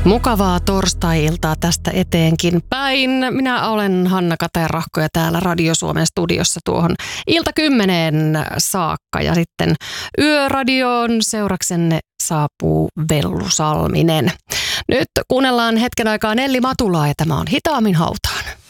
Mukavaa torstai-iltaa tästä eteenkin päin. Minä olen Hanna Katerahko ja täällä Radio Suomen studiossa tuohon ilta 10 saakka. Ja sitten Yöradioon seuraksenne saapuu Vellu Salminen. Nyt kuunnellaan hetken aikaa Nelli Matulaa ja tämä on Hitaammin hautaan.